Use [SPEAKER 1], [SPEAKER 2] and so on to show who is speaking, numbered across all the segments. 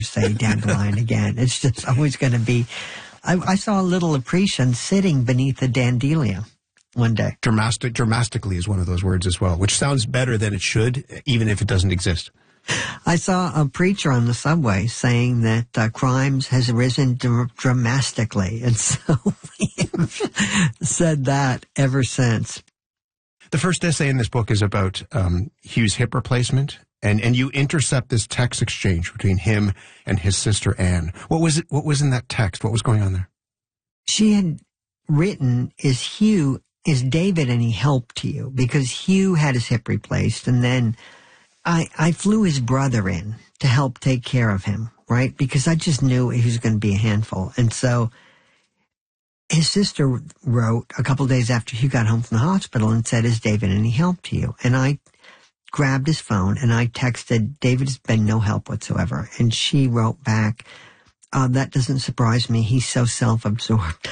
[SPEAKER 1] say dandelion again. It's just always going to be. I saw a little Apprecian sitting beneath a dandelion one day.
[SPEAKER 2] Dramatically is one of those words as well, which sounds better than it should, even if it doesn't exist.
[SPEAKER 1] I saw a preacher on the subway saying that crimes has risen dramatically, and so we've said that ever since.
[SPEAKER 2] The first essay in this book is about Hugh's hip replacement, and you intercept this text exchange between him and his sister Anne. What was it? What was in that text? What was going on there?
[SPEAKER 1] She had written, "Is David any help to you?" Because Hugh had his hip replaced, and then I flew his brother in to help take care of him, right? Because I just knew he was going to be a handful. And so his sister wrote a couple of days after Hugh got home from the hospital and said, "Is David any help to you?" And I grabbed his phone and I texted, "David has been no help whatsoever." And she wrote back, "That doesn't surprise me. He's so self-absorbed."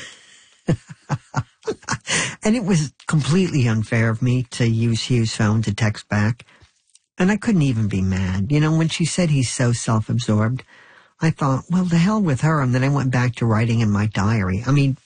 [SPEAKER 1] And it was completely unfair of me to use Hugh's phone to text back. And I couldn't even be mad. You know, when she said he's so self-absorbed, I thought, well, the hell with her. And then I went back to writing in my diary. I mean,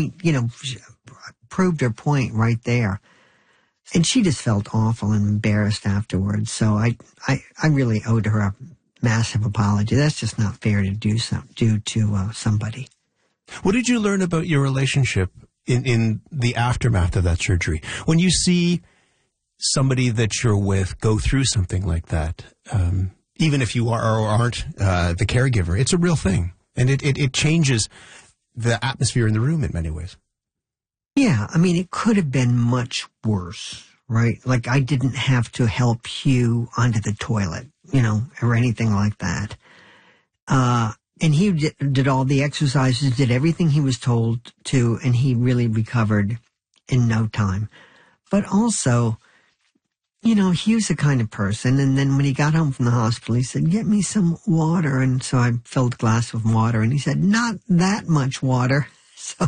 [SPEAKER 1] proved her point right there. And she just felt awful and embarrassed afterwards. So I really owed her a massive apology. That's just not fair to do to somebody.
[SPEAKER 2] What did you learn about your relationship in the aftermath of that surgery? When you see somebody that you're with go through something like that, even if you are or aren't the caregiver, it's a real thing. And it changes the atmosphere in the room in many ways.
[SPEAKER 1] Yeah, I mean, it could have been much worse, right? Like, I didn't have to help Hugh onto the toilet, or anything like that. And he did all the exercises, did everything he was told to, and he really recovered in no time. But also, Hugh's the kind of person, and then when he got home from the hospital, he said, "Get me some water." And so I filled a glass with water, and he said, "Not that much water." So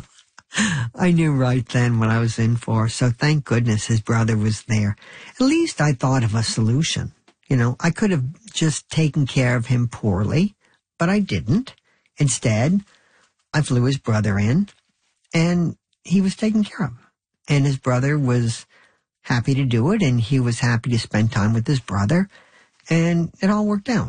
[SPEAKER 1] I knew right then what I was in for. So thank goodness his brother was there. At least I thought of a solution. I could have just taken care of him poorly, but I didn't. Instead, I flew his brother in, and he was taken care of. And his brother was happy to do it, and he was happy to spend time with his brother, and it all worked out.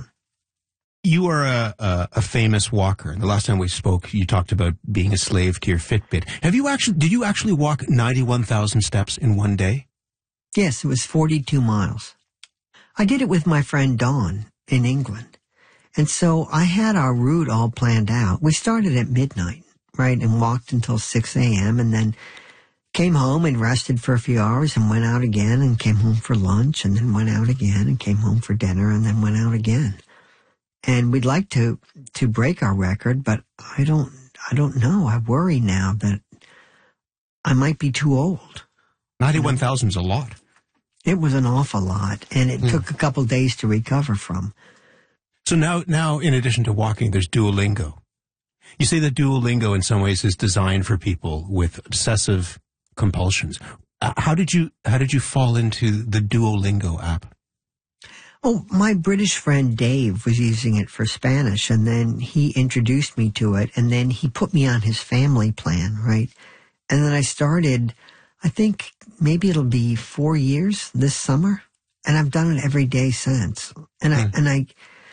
[SPEAKER 2] You are a famous walker. The last time we spoke, you talked about being a slave to your Fitbit. Did you actually walk 91,000 steps in one day?
[SPEAKER 1] Yes, it was 42 miles. I did it with my friend Dawn in England. And so I had our route all planned out. We started at midnight, right, and walked until 6 a.m., and then came home and rested for a few hours and went out again and came home for lunch and then went out again and came home for dinner and then went out again. And we'd like to break our record, but I don't know. I worry now that I might be too old.
[SPEAKER 2] 91,000 is a lot.
[SPEAKER 1] It was an awful lot, and it took a couple days to recover from.
[SPEAKER 2] So now, in addition to walking, there's Duolingo. You say that Duolingo in some ways is designed for people with obsessive compulsions. How did you fall into the Duolingo app?
[SPEAKER 1] Oh, my British friend Dave was using it for Spanish, and then he introduced me to it, and then he put me on his family plan, right? And then I started, I think maybe it'll be 4 years this summer, and I've done it every day since. And I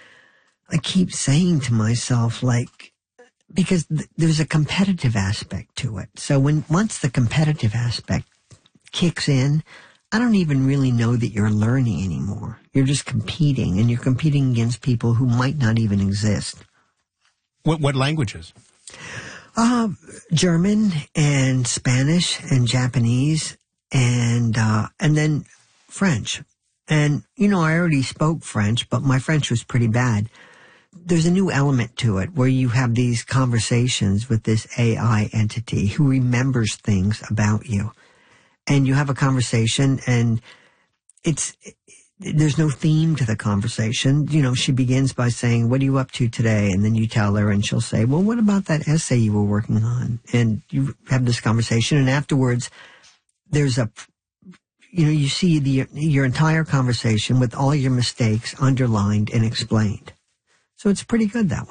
[SPEAKER 1] keep saying to myself, like, because there's a competitive aspect to it. So once the competitive aspect kicks in, I don't even really know that you're learning anymore. You're just competing, and you're competing against people who might not even exist.
[SPEAKER 2] What languages?
[SPEAKER 1] German and Spanish and Japanese and then French. And, I already spoke French, but my French was pretty bad. There's a new element to it where you have these conversations with this AI entity who remembers things about you. And you have a conversation, and there's no theme to the conversation. She begins by saying, "What are you up to today?" And then you tell her, and she'll say, "Well, what about that essay you were working on?" And you have this conversation, and afterwards, there's you see your entire conversation with all your mistakes underlined and explained. So it's pretty good that way.